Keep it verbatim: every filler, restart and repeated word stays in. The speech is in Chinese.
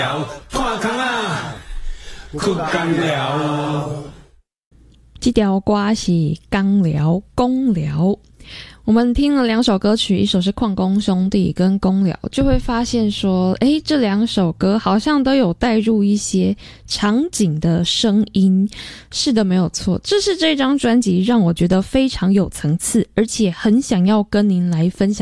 破空啊，去干了。 这条歌是刚聊公聊。我们听了两首歌曲，一首是矿工兄弟跟公聊，就会发现说，诶，这两首歌好像都有带入一些场景的声音。是的，没有错，这是这张专辑让我觉得非常有层次，而且很想要跟您来分享